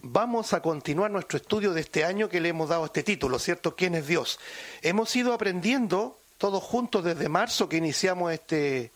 vamos a continuar nuestro estudio de este año que le hemos dado este título, ¿cierto? ¿Quién es Dios? Hemos ido aprendiendo todos juntos desde marzo que iniciamos este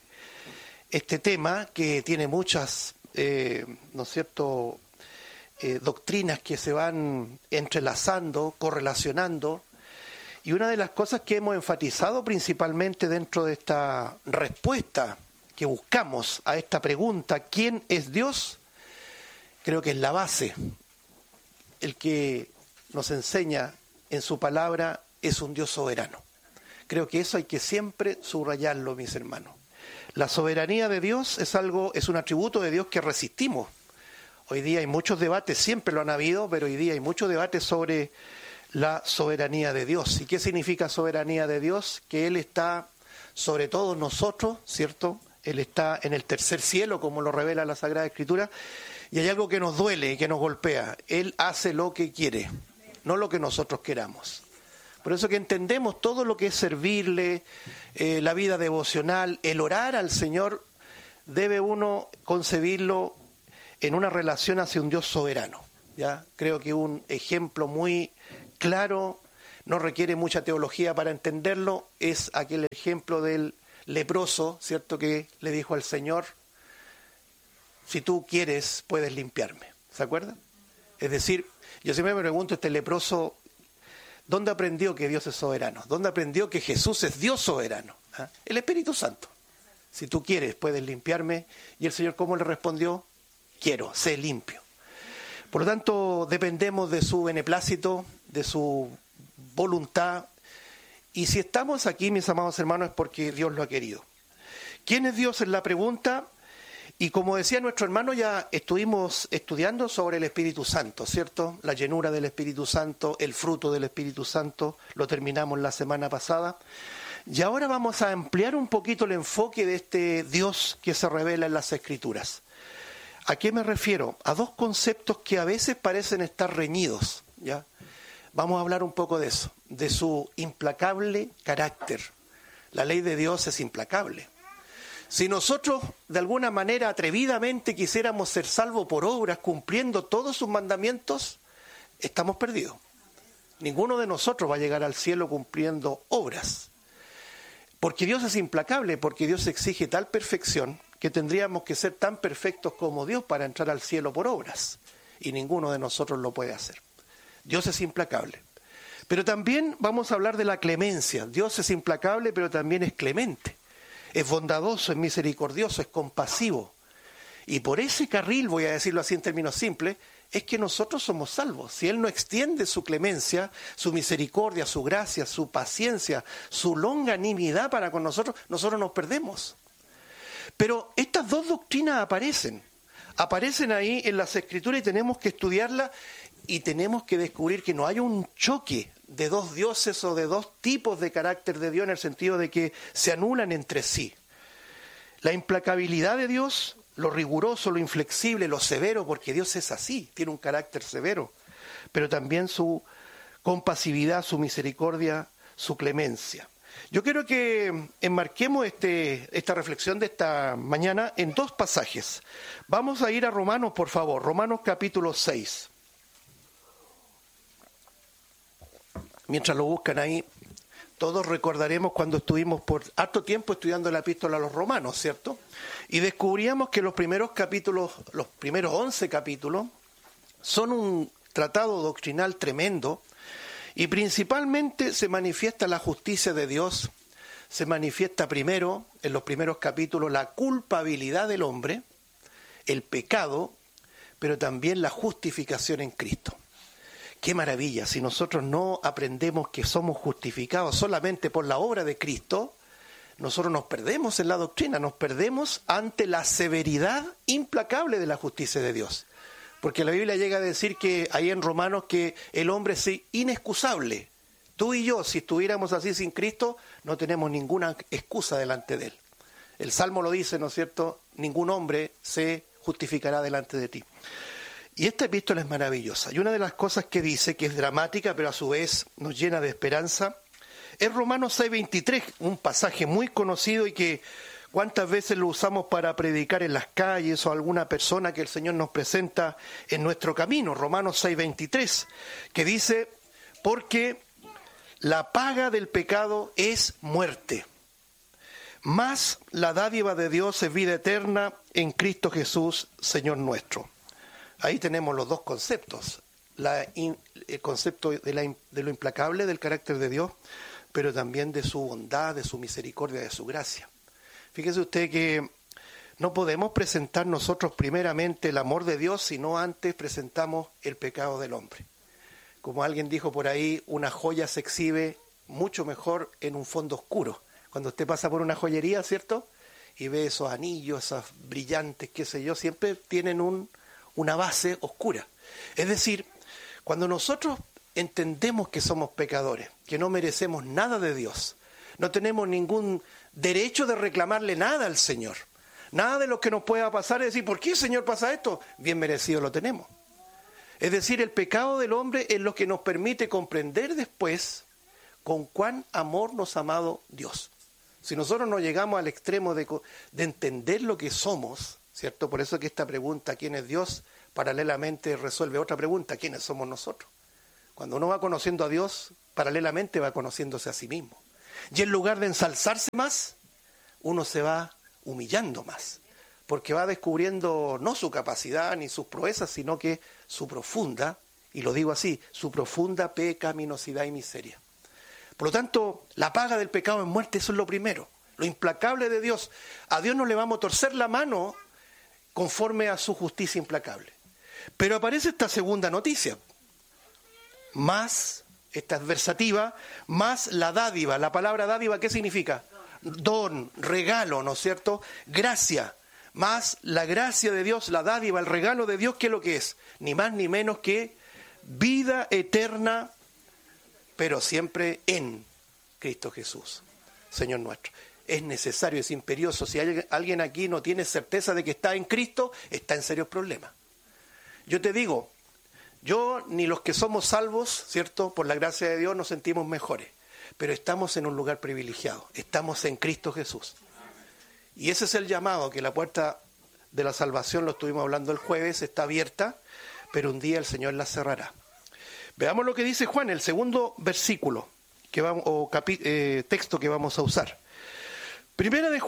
tema que tiene muchas, ¿no es cierto?, doctrinas que se van entrelazando, correlacionando. Y una de las cosas que hemos enfatizado principalmente dentro de esta respuesta que buscamos a esta pregunta, ¿quién es Dios?, creo que es la base. El que nos enseña en su palabra es un Dios soberano. Creo que eso hay que siempre subrayarlo, mis hermanos. La soberanía de Dios es un atributo de Dios que resistimos. Hoy día hay muchos debates, siempre lo han habido, pero hoy día hay muchos debates sobre la soberanía de Dios. ¿Y qué significa soberanía de Dios? Que Él está sobre todos nosotros, ¿cierto? Él está en el tercer cielo, como lo revela la Sagrada Escritura, y hay algo que nos duele y que nos golpea. Él hace lo que quiere, no lo que nosotros queramos. Por eso que entendemos todo lo que es servirle, la vida devocional, el orar al Señor, debe uno concebirlo en una relación hacia un Dios soberano. ¿Ya? Creo que un ejemplo muy claro, no requiere mucha teología para entenderlo, es aquel ejemplo del leproso, ¿cierto?, que le dijo al Señor: si tú quieres, puedes limpiarme. ¿Se acuerdan? Es decir, yo siempre me pregunto, este leproso, ¿dónde aprendió que Dios es soberano? ¿Dónde aprendió que Jesús es Dios soberano? ¿Ah? El Espíritu Santo. Si tú quieres, puedes limpiarme. Y el Señor, ¿cómo le respondió? Quiero, sé limpio. Por lo tanto, dependemos de su beneplácito, de su voluntad. Y si estamos aquí, mis amados hermanos, es porque Dios lo ha querido. ¿Quién es Dios? Es la pregunta. Y como decía nuestro hermano, ya estuvimos estudiando sobre el Espíritu Santo, ¿cierto? La llenura del Espíritu Santo, el fruto del Espíritu Santo, lo terminamos la semana pasada. Y ahora vamos a ampliar un poquito el enfoque de este Dios que se revela en las Escrituras. ¿A qué me refiero? A dos conceptos que a veces parecen estar reñidos, ¿ya? Vamos a hablar un poco de eso, de su implacable carácter. La ley de Dios es implacable. Si nosotros, de alguna manera, atrevidamente quisiéramos ser salvos por obras, cumpliendo todos sus mandamientos, estamos perdidos. Ninguno de nosotros va a llegar al cielo cumpliendo obras. Porque Dios es implacable, porque Dios exige tal perfección que tendríamos que ser tan perfectos como Dios para entrar al cielo por obras. Y ninguno de nosotros lo puede hacer. Dios es implacable. Pero también vamos a hablar de la clemencia. Dios es implacable, pero también es clemente. Es bondadoso, es misericordioso, es compasivo. Y por ese carril, voy a decirlo así en términos simples, es que nosotros somos salvos. Si Él no extiende su clemencia, su misericordia, su gracia, su paciencia, su longanimidad para con nosotros, nosotros nos perdemos. Pero estas dos doctrinas aparecen ahí en las Escrituras y tenemos que estudiarlas y tenemos que descubrir que no hay un choque de dos dioses o de dos tipos de carácter de Dios en el sentido de que se anulan entre sí. La implacabilidad de Dios, lo riguroso, lo inflexible, lo severo, porque Dios es así, tiene un carácter severo, pero también su compasividad, su misericordia, su clemencia. Yo quiero que enmarquemos esta reflexión de esta mañana en dos pasajes. Vamos a ir a Romanos, por favor, Romanos capítulo 6. Mientras lo buscan ahí, todos recordaremos cuando estuvimos por harto tiempo estudiando la epístola a los romanos, ¿cierto? Y descubríamos que los primeros capítulos, los primeros 11 capítulos, son un tratado doctrinal tremendo y principalmente se manifiesta la justicia de Dios, se manifiesta primero, en los primeros capítulos, la culpabilidad del hombre, el pecado, pero también la justificación en Cristo. ¡Qué maravilla! Si nosotros no aprendemos que somos justificados solamente por la obra de Cristo, nosotros nos perdemos en la doctrina, nos perdemos ante la severidad implacable de la justicia de Dios. Porque la Biblia llega a decir que ahí en Romanos que el hombre es inexcusable. Tú y yo, si estuviéramos así sin Cristo, no tenemos ninguna excusa delante de Él. El Salmo lo dice, ¿no es cierto? Ningún hombre se justificará delante de ti. Y esta epístola es maravillosa. Y una de las cosas que dice, que es dramática, pero a su vez nos llena de esperanza, es Romanos 6:23, un pasaje muy conocido y que ¿Cuántas veces lo usamos para predicar en las calles o alguna persona que el Señor nos presenta en nuestro camino? Romanos 6:23, que dice, porque la paga del pecado es muerte, mas la dádiva de Dios es vida eterna en Cristo Jesús, Señor nuestro. Ahí tenemos los dos conceptos, el concepto de lo implacable del carácter de Dios, pero también de su bondad, de su misericordia, de su gracia. Fíjese usted que no podemos presentar nosotros primeramente el amor de Dios, sino antes presentamos el pecado del hombre. Como alguien dijo por ahí, una joya se exhibe mucho mejor en un fondo oscuro. Cuando usted pasa por una joyería, ¿cierto? Y ve esos anillos, esos brillantes, qué sé yo, siempre tienen una base oscura. Es decir, cuando nosotros entendemos que somos pecadores, que no merecemos nada de Dios, no tenemos ningún derecho de reclamarle nada al Señor, nada de lo que nos pueda pasar, es decir, ¿por qué, Señor, pasa esto? Bien merecido lo tenemos. Es decir, el pecado del hombre es lo que nos permite comprender después con cuán amor nos ha amado Dios. Si nosotros no llegamos al extremo de entender lo que somos, ¿cierto? Por eso es que esta pregunta, ¿quién es Dios?, paralelamente resuelve otra pregunta, ¿quiénes somos nosotros? Cuando uno va conociendo a Dios, paralelamente va conociéndose a sí mismo. Y en lugar de ensalzarse más, uno se va humillando más, porque va descubriendo no su capacidad ni sus proezas, sino que su profunda, y lo digo así, su profunda pecaminosidad y miseria. Por lo tanto, la paga del pecado es muerte, eso es lo primero, lo implacable de Dios. A Dios no le vamos a torcer la mano conforme a su justicia implacable. Pero aparece esta segunda noticia, más, esta adversativa, más la dádiva. La palabra dádiva, ¿qué significa? Don, regalo, ¿no es cierto? Gracia, más la gracia de Dios, la dádiva, el regalo de Dios, ¿qué es lo que es? Ni más ni menos que vida eterna, pero siempre en Cristo Jesús, Señor nuestro. Es necesario, es imperioso. Si alguien aquí no tiene certeza de que está en Cristo, está en serios problemas. Yo te digo, yo ni los que somos salvos, ¿cierto?, por la gracia de Dios nos sentimos mejores, pero estamos en un lugar privilegiado, estamos en Cristo Jesús. Y ese es el llamado, que la puerta de la salvación, lo estuvimos hablando el jueves, está abierta, pero un día el Señor la cerrará. Veamos lo que dice Juan, el segundo versículo, texto que vamos a usar. Primer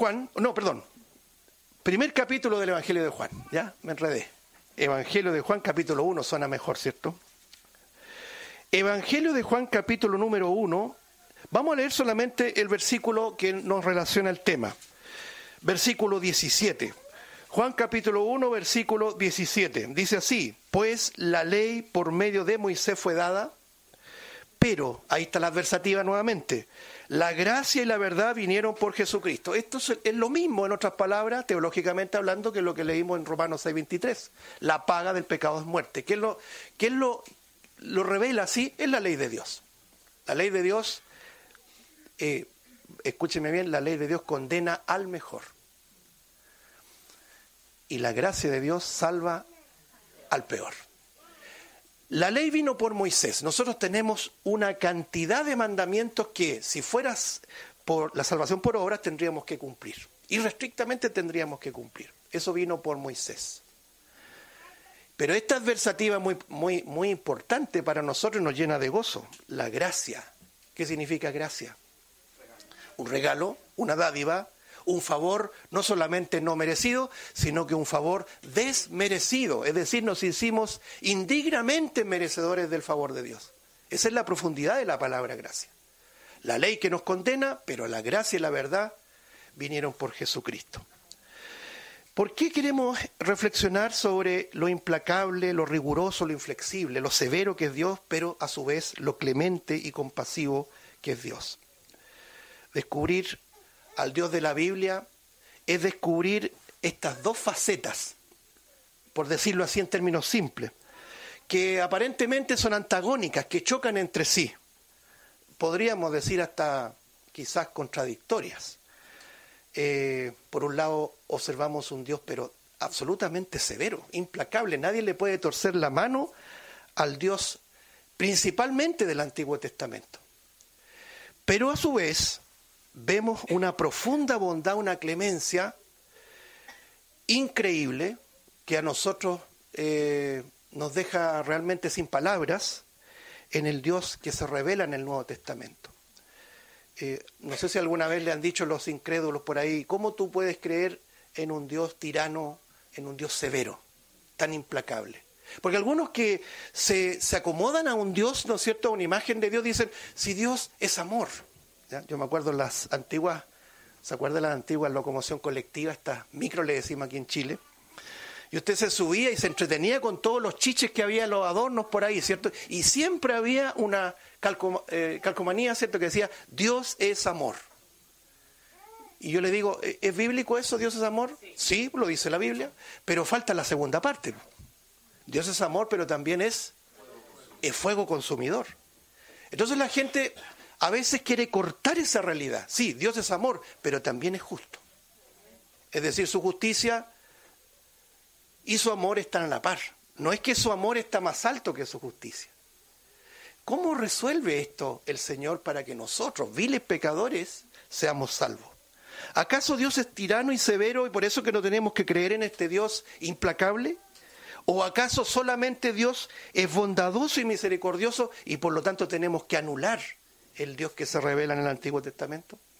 capítulo del Evangelio de Juan, ya me enredé. Evangelio de Juan, capítulo 1, suena mejor, ¿cierto? Evangelio de Juan, capítulo número 1, vamos a leer solamente el versículo que nos relaciona al tema. Versículo 17. Juan capítulo 1, versículo 17. Dice así, pues la ley por medio de Moisés fue dada, pero, ahí está la adversativa nuevamente, la gracia y la verdad vinieron por Jesucristo. Esto es lo mismo, en otras palabras, teológicamente hablando, que lo que leímos en Romanos 6:23. La paga del pecado es muerte. ¿Qué lo revela así? Es la ley de Dios. La ley de Dios, escúcheme bien, la ley de Dios condena al mejor. Y la gracia de Dios salva al peor. La ley vino por Moisés. Nosotros tenemos una cantidad de mandamientos que, si fueras por la salvación por obras, tendríamos que cumplir. Irrestrictamente tendríamos que cumplir. Eso vino por Moisés. Pero esta adversativa muy importante para nosotros, nos llena de gozo. La gracia. ¿Qué significa gracia? Un regalo, una dádiva, un favor no solamente no merecido, sino que un favor desmerecido. Es decir, nos hicimos indignamente merecedores del favor de Dios. Esa es la profundidad de la palabra gracia. La ley que nos condena, pero la gracia y la verdad vinieron por Jesucristo. ¿Por qué queremos reflexionar sobre lo implacable, lo riguroso, lo inflexible, lo severo que es Dios, pero a su vez lo clemente y compasivo que es Dios? Descubrir al Dios de la Biblia es descubrir estas dos facetas, por decirlo así en términos simples, que aparentemente son antagónicas, que chocan entre sí. Podríamos decir hasta quizás contradictorias. Por un lado observamos un Dios pero absolutamente severo, implacable. Nadie le puede torcer la mano al Dios principalmente del Antiguo Testamento. Pero a su vez vemos una profunda bondad, una clemencia increíble que a nosotros nos deja realmente sin palabras en el Dios que se revela en el Nuevo Testamento. No sé si alguna vez le han dicho los incrédulos por ahí, ¿cómo tú puedes creer en un Dios tirano, en un Dios severo, tan implacable? Porque algunos que se acomodan a un Dios, ¿no es cierto?, a una imagen de Dios, dicen, si Dios es amor. ¿Ya? Yo me acuerdo las antiguas, ¿se acuerdan de las antiguas locomoción colectiva? Estas micro le decimos aquí en Chile. Y usted se subía y se entretenía con todos los chiches que había, los adornos por ahí, ¿cierto? Y siempre había una calcomanía, ¿cierto?, que decía, Dios es amor. Y yo le digo, ¿es bíblico eso, Dios es amor? Sí, lo dice la Biblia, pero falta la segunda parte. Dios es amor, pero también es fuego consumidor. Entonces la gente a veces quiere cortar esa realidad. Sí, Dios es amor, pero también es justo. Es decir, su justicia y su amor están a la par. No es que su amor está más alto que su justicia. ¿Cómo resuelve esto el Señor para que nosotros, viles pecadores, seamos salvos? ¿Acaso Dios es tirano y severo y por eso que no tenemos que creer en este Dios implacable? ¿O acaso solamente Dios es bondadoso y misericordioso y por lo tanto tenemos que anular el Dios que se revela en el Antiguo Testamento?